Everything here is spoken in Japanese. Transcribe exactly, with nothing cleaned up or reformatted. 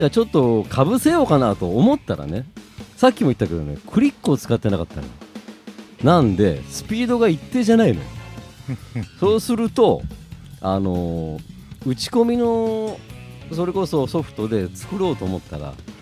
やちょっとかぶせようかなと思ったらね、さっきも言ったけどね、クリックを使ってなかったの。なんでスピードが一定じゃないのよそうするとあのー打ち込みのそれこそソフトで作ろうと思ったら